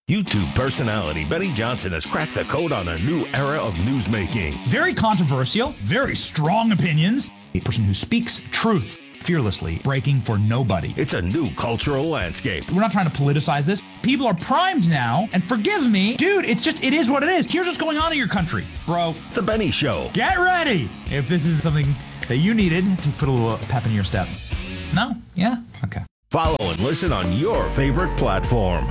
YouTube personality Benny Johnson has cracked the code on a new era of newsmaking. Very controversial, very strong opinions. A person who speaks truth fearlessly, breaking for nobody. It's a new cultural landscape. We're not trying to politicize this. People are primed now, and forgive me, dude, it is what it is. Here's what's going on in your country, bro. The Benny Show. Get ready if this is something that you needed to put a little pep in your step. No? Yeah? Okay. Follow and listen on your favorite platform.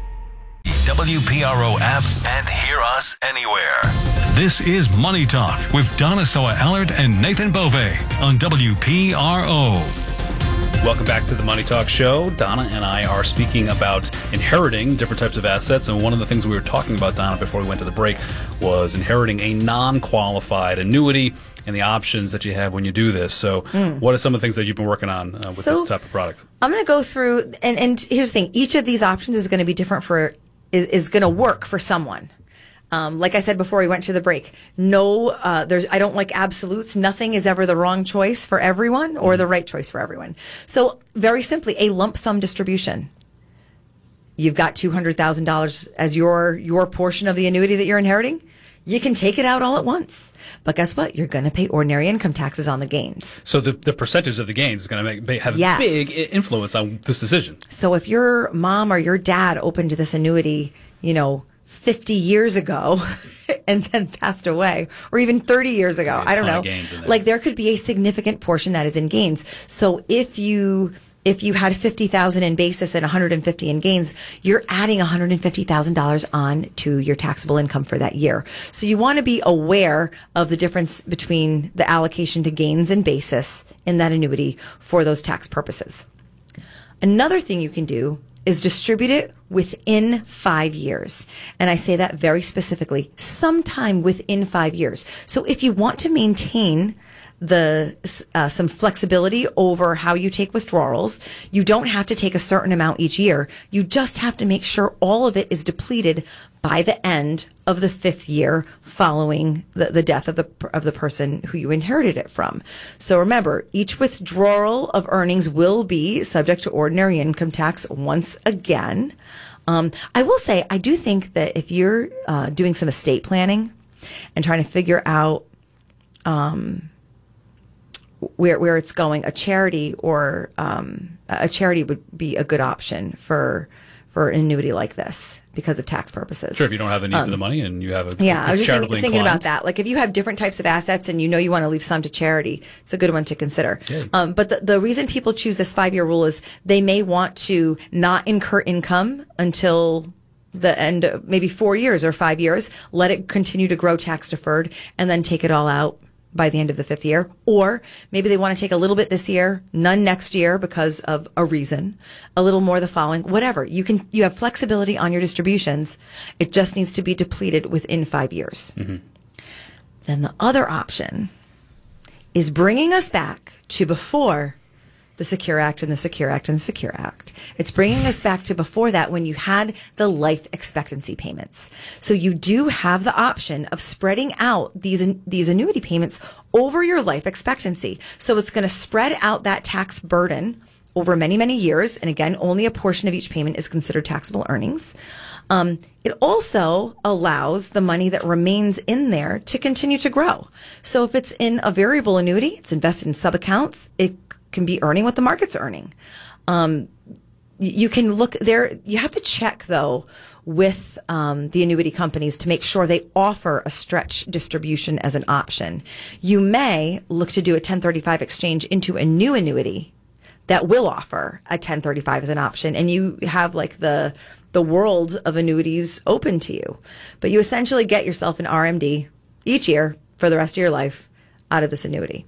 WPRO app and hear us anywhere. This is Money Talk with Donna Soa-Allard and Nathan Bove on WPRO. Welcome back to the Money Talk Show. Donna and I are speaking about inheriting different types of assets, and one of the things we were talking about, Donna, before we went to the break was inheriting a non-qualified annuity and the options that you have when you do this. So what are some of the things that you've been working on with this type of product? I'm going to go through, and here's the thing. Each of these options is going to be different is going to work for someone. Like I said before we went to the break, I don't like absolutes. Nothing is ever the wrong choice for everyone or the right choice for everyone. So very simply, a lump sum distribution. You've got $200,000 as your portion of the annuity that you're inheriting. You can take it out all at once. But guess what? You're going to pay ordinary income taxes on the gains. So the percentage of the gains is going to have a big influence on this decision. So if your mom or your dad opened this annuity, 50 years ago and then passed away, or even 30 years ago, I don't know, like there could be a significant portion that is in gains. So if you had 50,000 in basis and 150 in gains, you're adding $150,000 on to your taxable income for that year. So you want to be aware of the difference between the allocation to gains and basis in that annuity for those tax purposes. Another thing you can do is distribute it within 5 years. And I say that very specifically, sometime within 5 years. So if you want to maintain some flexibility over how you take withdrawals, you don't have to take a certain amount each year. You just have to make sure all of it is depleted by the end of the 5th year following the death of the person who you inherited it from. So remember, each withdrawal of earnings will be subject to ordinary income tax once again. I will say, I do think that if you're doing some estate planning and trying to figure out where it's going, a charity would be a good option for an annuity like this because of tax purposes. Sure, if you don't have a need for the money and you have a I was just thinking about that. Like if you have different types of assets and you want to leave some to charity, it's a good one to consider. Yeah. But the reason people choose this 5-year rule is they may want to not incur income until the end of maybe 4 years or 5 years, let it continue to grow tax deferred, and then take it all out by the end of the 5th year. Or maybe they want to take a little bit this year, none next year because of a reason, a little more the following, whatever. You have flexibility on your distributions. It just needs to be depleted within 5 years. Mm-hmm. Then the other option is bringing us back to before the Secure Act and the Secure Act and the Secure Act. It's bringing us back to before that, when you had the life expectancy payments. So you do have the option of spreading out these annuity payments over your life expectancy. So it's going to spread out that tax burden over many, many years. And again, only a portion of each payment is considered taxable earnings. It also allows the money that remains in there to continue to grow. So if it's in a variable annuity, it's invested in sub-accounts, it can be earning what the market's earning. You can look there. You have to check, though, with the annuity companies to make sure they offer a stretch distribution as an option. You may look to do a 1035 exchange into a new annuity that will offer a 1035 as an option, and you have like the world of annuities open to you. But you essentially get yourself an RMD each year for the rest of your life out of this annuity.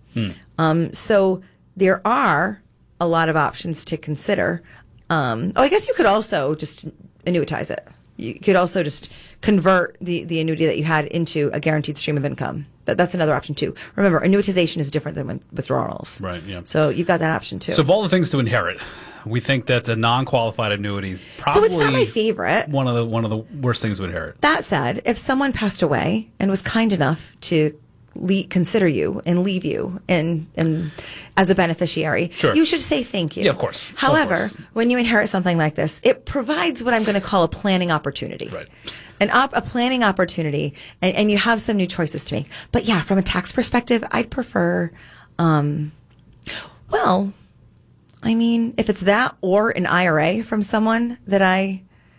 So there are a lot of options to consider. I guess you could also just annuitize it. You could also just convert the annuity that you had into a guaranteed stream of income. That's another option too. Remember, annuitization is different than withdrawals. Right, yeah. So you've got that option too. So of all the things to inherit, we think that the non-qualified annuities probably... So it's not my favorite. One of the worst things to inherit. That said, if someone passed away and was kind enough to consider you and leave you and as a beneficiary, Sure. you should say thank you. Yeah, of course. However, Of course. when you inherit something like this, it provides what I'm going to call a planning opportunity. Right. A planning opportunity, and you have some new choices to make. But yeah, from a tax perspective, I'd prefer, well, I mean, if it's that or an IRA from someone that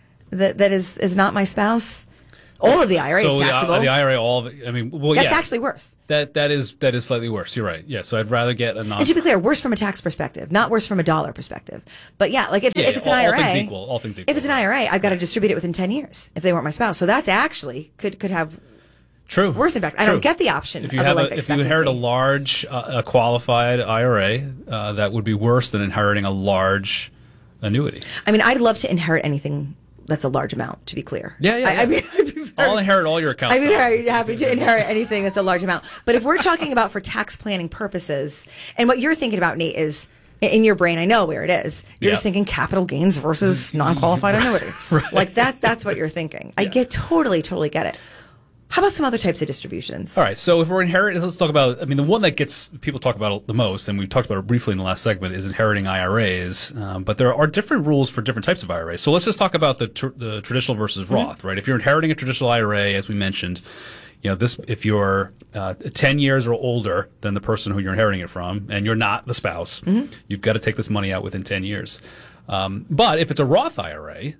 is not my spouse, all of the IRA is taxable. The IRA, all of it, I mean, well, That's yeah. actually worse. That is slightly worse. You're right. Yeah, so I'd rather get a non. And to be clear, worse from a tax perspective, not worse from a dollar perspective. But yeah, like if it's an IRA, all things equal. if it's an IRA, I've got to distribute it within 10 years if they weren't my spouse. So that's actually could have True. worse impact. I True. don't get the option If you of have a life if you inherit a large, a qualified IRA, that would be worse than inheriting a large annuity. I mean, I'd love to inherit anything that's a large amount, to be clear. Yeah. I mean, I'd be I'll inherit all your accounts. I'd be now. very happy to inherit anything that's a large amount. But if we're talking about for tax planning purposes, and what you're thinking about, Nate, is in your brain, I know where it is. You're just thinking capital gains versus non-qualified annuity. Right. Like that's what you're thinking. I totally get it. How about some other types of distributions? All right, so if we're inheriting, let's talk about, I mean, the one that gets people talk about the most, and we talked about it briefly in the last segment, is inheriting IRAs. But there are different rules for different types of IRAs. So let's just talk about the traditional versus Roth, right? If you're inheriting a traditional IRA, as we mentioned, if you're 10 years or older than the person who you're inheriting it from, and you're not the spouse, you've got to take this money out within 10 years. But if it's a Roth IRA,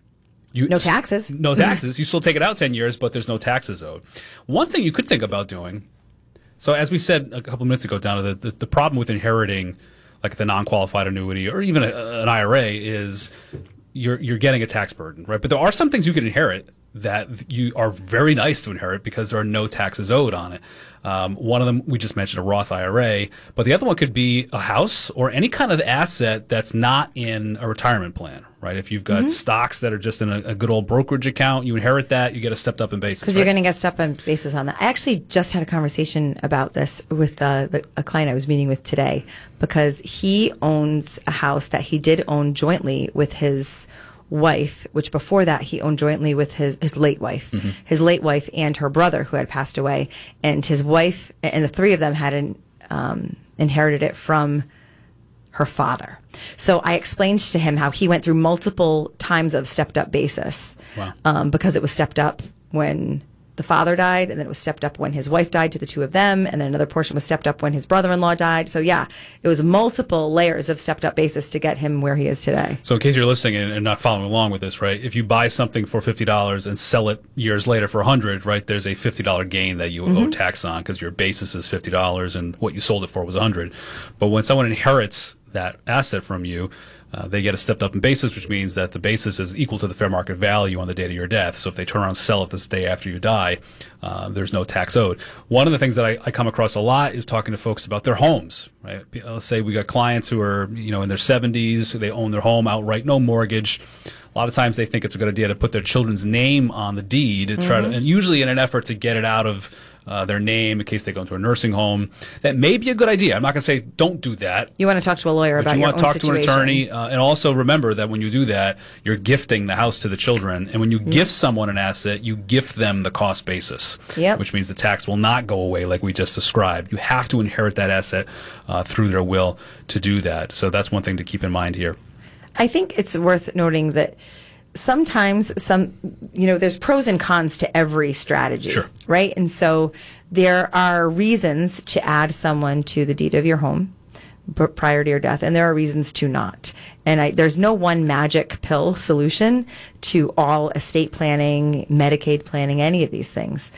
no taxes. No taxes. You still take it out 10 years, but there's no taxes owed. One thing you could think about doing, so as we said a couple minutes ago, Donna, the problem with inheriting like the non-qualified annuity or even an IRA is you're getting a tax burden, right? But there are some things you can inherit that you are very nice to inherit because there are no taxes owed on it. One of them, we just mentioned a Roth IRA, but the other one could be a house or any kind of asset that's not in a retirement plan, right? If you've got stocks that are just in a good old brokerage account, you inherit that, you get a stepped up in basis. Because you're going to get stepped up in basis on that. I actually just had a conversation about this with a client I was meeting with today because he owns a house that he did own jointly with his wife, which before that he owned jointly with his late wife, his late wife and her brother who had passed away, and his wife and the three of them had inherited it from her father. So I explained to him how he went through multiple times of stepped up basis. Wow. Because it was stepped up when the father died, and then it was stepped up when his wife died to the two of them, and then another portion was stepped up when his brother-in-law died. So yeah, it was multiple layers of stepped up basis to get him where he is today. So in case you're listening and not following along with this, right? If you buy something for $50 and sell it years later for $100, right? There's a $50 gain that you owe tax on because your basis is $50 and what you sold it for was $100. But when someone inherits that asset from you, they get a stepped up in basis, which means that the basis is equal to the fair market value on the date of your death. So if they turn around and sell it this day after you die, there's no tax owed. One of the things that I come across a lot is talking to folks about their homes, right? Let's say we got clients who are, in their 70s, they own their home outright, no mortgage. A lot of times they think it's a good idea to put their children's name on the deed to try to, and usually in an effort to get it out of their name in case they go into a nursing home. That may be a good idea. I'm not going to say don't do that. You want to talk to a lawyer about your own situation. You want to talk to an attorney. And also remember that when you do that, you're gifting the house to the children. And when you gift someone an asset, you gift them the cost basis, which means the tax will not go away like we just described. You have to inherit that asset through their will to do that. So that's one thing to keep in mind here. I think it's worth noting that sometimes there's pros and cons to every strategy, right? And so there are reasons to add someone to the deed of your home prior to your death, and there are reasons to not. And there's no one magic pill solution to all estate planning, Medicaid planning, any of these things.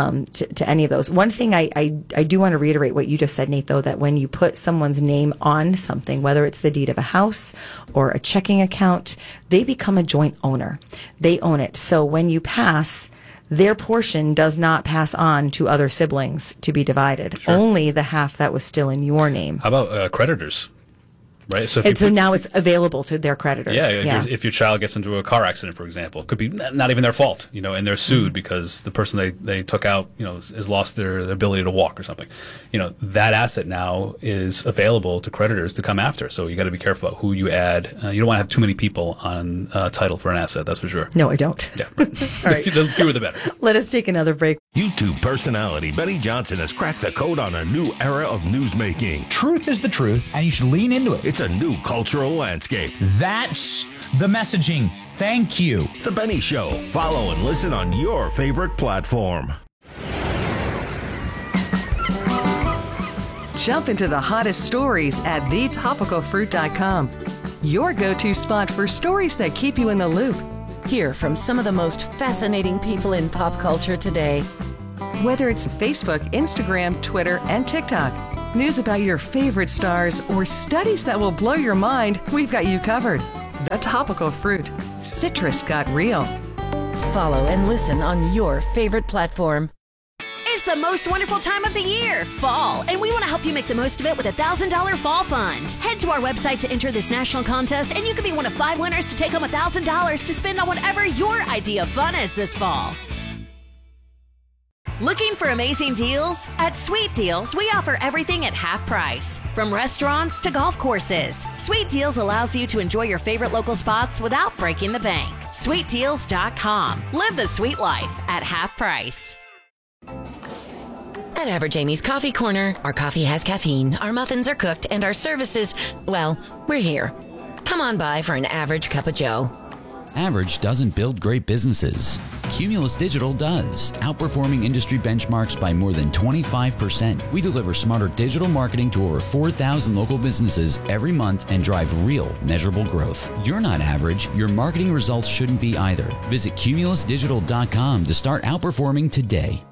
To any of those. One thing I do want to reiterate what you just said, Nate, though, that when you put someone's name on something, whether it's the deed of a house or a checking account, they become a joint owner. They own it. So when you pass, their portion does not pass on to other siblings to be divided. Only the half that was still in your name. How about creditors? right? So So now it's available to their creditors. If your child gets into a car accident, for example, it could be not even their fault, and they're sued because the person they took out, has lost their ability to walk or something. That asset now is available to creditors to come after. So you got to be careful about who you add. You don't want to have too many people on title for an asset. That's for sure. No, I don't. Yeah, right. All right. The fewer the better. Let us take another break. YouTube personality Benny Johnson has cracked the code on a new era of newsmaking. Truth is the truth, and you should lean into it. It's a new cultural landscape. That's the messaging. Thank you. The Benny Show. Follow and listen on your favorite platform. Jump into the hottest stories at thetopicalfruit.com. Your go-to spot for stories that keep you in the loop. Hear from some of the most fascinating people in pop culture today. Whether it's Facebook, Instagram, Twitter, and TikTok, news about your favorite stars, or studies that will blow your mind, we've got you covered. The Topical Fruit. Citrus got real. Follow and listen on your favorite platform. It's the most wonderful time of the year, fall, and we want to help you make the most of it with a $1,000 fall fund. Head to our website to enter this national contest, and you could be one of 5 winners to take home $1,000 to spend on whatever your idea of fun is this fall. Looking for amazing deals? At Sweet Deals, we offer everything at half price. From restaurants to golf courses, Sweet Deals allows you to enjoy your favorite local spots without breaking the bank. SweetDeals.com. Live the sweet life at half price. At Average Amy's Coffee Corner, our coffee has caffeine, our muffins are cooked, and our services, well, we're here. Come on by for an average cup of joe. Average doesn't build great businesses. Cumulus Digital does, outperforming industry benchmarks by more than 25%. We deliver smarter digital marketing to over 4,000 local businesses every month and drive real, measurable growth. You're not average. Your marketing results shouldn't be either. Visit cumulusdigital.com to start outperforming today.